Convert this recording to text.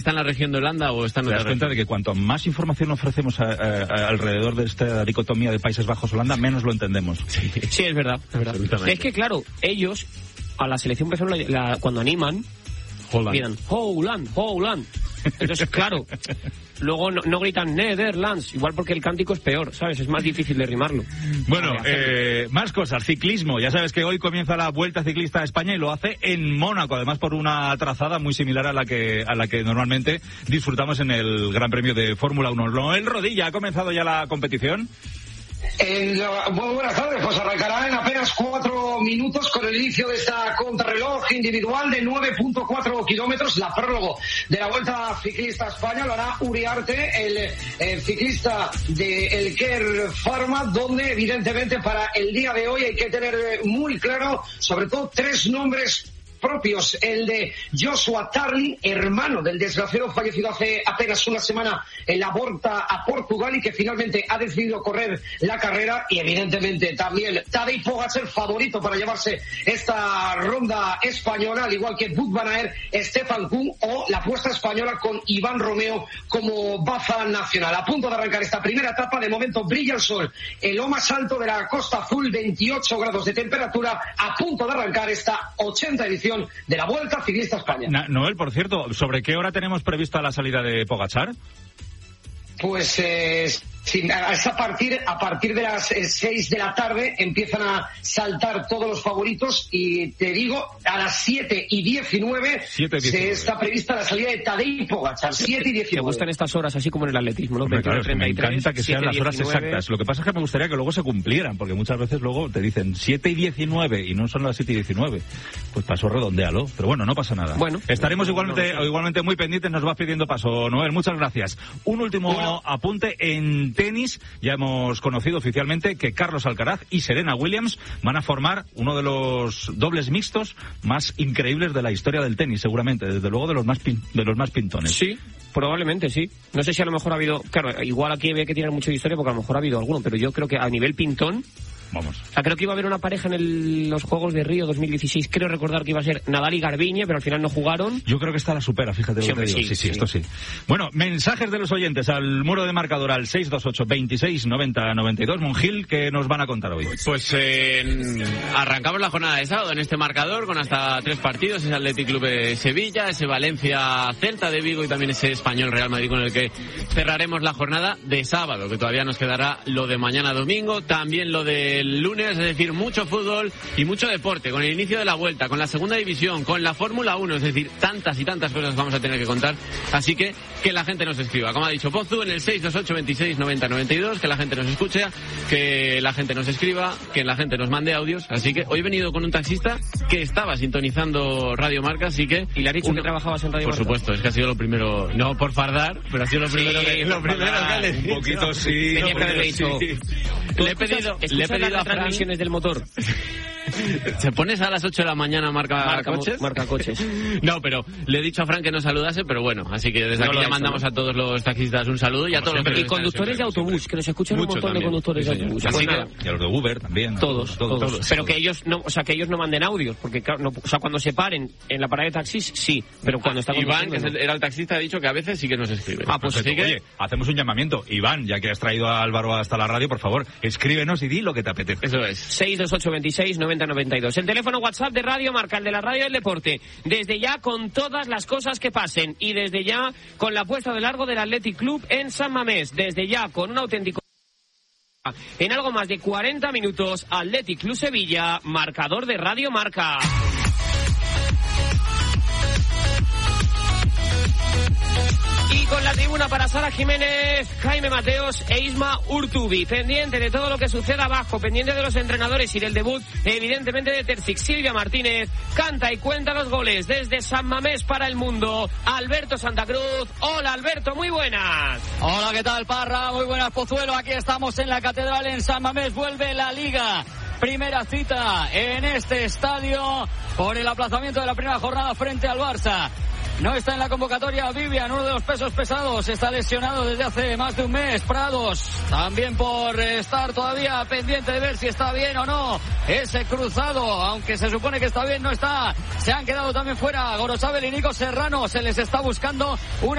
¿Está en la región de Holanda o está en otra región? Te das cuenta de que cuanto más información ofrecemos alrededor de esta dicotomía de Países Bajos-Holanda, menos lo entendemos. Sí, es verdad. Es que, claro, ellos, a la selección, por ejemplo, cuando animan, miran Holland. Entonces, claro, luego no gritan Netherlands, igual porque el cántico es peor, ¿sabes? Es más difícil de rimarlo. Bueno, más cosas. Ciclismo. Ya sabes que hoy comienza la Vuelta Ciclista a España y lo hace en Mónaco, además por una trazada muy similar a la que normalmente disfrutamos en el Gran Premio de Fórmula 1. Noel Rodilla, ¿ha comenzado ya la competición? Muy buenas tardes, pues arrancará en apenas 4 minutos con el inicio de esta contrarreloj individual de 9.4 kilómetros, la prólogo de la Vuelta Ciclista a España. Lo hará Uriarte, el ciclista de El Care Pharma, donde evidentemente para el día de hoy hay que tener muy claro sobre todo 3 nombres propios: el de Joshua Tarling, hermano del desgraciado fallecido hace apenas una semana en la Volta a Portugal y que finalmente ha decidido correr la carrera, y evidentemente también Tadej Pogačar, favorito para llevarse esta ronda española, al igual que Wout van Aert, Stefan Kuhn o la apuesta española con Iván Romeo como baza nacional. A punto de arrancar esta primera etapa, de momento brilla el sol en lo más alto de la Costa Azul, 28 grados de temperatura, a punto de arrancar esta 80 edición de la Vuelta Ciclista a España. Noel, por cierto, ¿sobre qué hora tenemos prevista la salida de Pogačar? Pues es a partir de las 6 de la tarde empiezan a saltar todos los favoritos, y te digo, a las 7:19 está prevista la salida de Tadej Pogačar. 7:19. Te gustan estas horas así como en el atletismo, ¿no? Claro, me encanta que sean las horas exactas. Lo que pasa es que me gustaría que luego se cumplieran, porque muchas veces luego te dicen 7:19 y no son las 7:19. Pues paso, redondéalo. Pero bueno, no pasa nada. Bueno, estaremos igualmente muy pendientes. Nos va pidiendo paso, Noel. Muchas gracias. Un último apunte en tenis. Ya hemos conocido oficialmente que Carlos Alcaraz y Serena Williams van a formar uno de los dobles mixtos más increíbles de la historia del tenis, seguramente, desde luego de los más pintones. Sí, probablemente sí. No sé si a lo mejor ha habido, claro, igual aquí había que tirar mucho de historia porque a lo mejor ha habido alguno, pero yo creo que a nivel pintón, vamos. O sea, creo que iba a haber una pareja en los Juegos de Río 2016. Creo recordar que iba a ser Nadal y Garbiñe, pero al final no jugaron. Yo creo que esta la supera, fíjate. Sí, esto sí. Bueno, mensajes de los oyentes al muro de marcador al 628 26 90 92. Monjil, ¿qué nos van a contar hoy? Pues arrancamos la jornada de sábado en este marcador con hasta 3 partidos. Ese Athletic Club de Sevilla, ese Valencia Celta de Vigo y también ese Español Real Madrid con el que cerraremos la jornada de sábado, que todavía nos quedará lo de mañana domingo, también lo de el lunes, es decir, mucho fútbol y mucho deporte, con el inicio de la Vuelta, con la segunda división, con la Fórmula 1, es decir, tantas y tantas cosas vamos a tener que contar, así que la gente nos escriba, como ha dicho Pozu, en el 628 26 90 92, que la gente nos escuche, que la gente nos escriba, que la gente nos mande audios, así que hoy he venido con un taxista que estaba sintonizando Radio Marca, así que... ¿Y le ha dicho que trabajabas en Radio Marca? Por supuesto, es que ha sido lo primero, no por fardar, pero ha sido lo primero que le he dicho. Un poquito sí. Tenía que haberle dicho. Le he pedido las transmisiones del motor. ¿Se pones a las 8 de la mañana marca coches? No, pero le he dicho a Fran que no saludase, pero bueno, así que desde aquí ya mandamos a todos los taxistas un saludo y a todos los... Y conductores de autobús, que nos escuchan un montón de conductores de autobús. Así que, y a los de Uber también. Todos. Pero que ellos no manden audios, porque claro, cuando se paren en la parada de taxis, sí, pero cuando está conduciendo... Iván, que era el taxista, ha dicho que a veces sí que nos escribe. Pues así que... Oye, hacemos un llamamiento. Iván, ya que has traído a Álvaro hasta la radio, por favor, escríbenos y di lo que te apetece. Eso es. 628 26 90 92. El teléfono WhatsApp de Radio Marca, el de la radio del deporte. Desde ya con todas las cosas que pasen y desde ya con la puesta de largo del Athletic Club en San Mamés. Desde ya con un auténtico... En algo más de 40 minutos, Athletic Club Sevilla, marcador de Radio Marca. Y con la tribuna para Sara Jiménez, Jaime Mateos e Isma Urtubi. Pendiente de todo lo que suceda abajo, pendiente de los entrenadores y del debut, evidentemente, de Terzic. Silvia Martínez canta y cuenta los goles desde San Mamés para el mundo. Alberto Santa Cruz. Hola, Alberto, muy buenas. Hola, ¿qué tal, Parra? Muy buenas, Pozuelo. Aquí estamos en la Catedral en San Mamés. Vuelve la Liga. Primera cita en este estadio por el aplazamiento de la primera jornada frente al Barça. no está en la convocatoria. Vivian, uno de los pesos pesados, está lesionado desde hace más de un mes. Prados, también por estar todavía pendiente de ver si está bien o no. Ese cruzado, aunque se supone que está bien, no está. Se han quedado también fuera Gorosabel y Nico Serrano. Se les está buscando una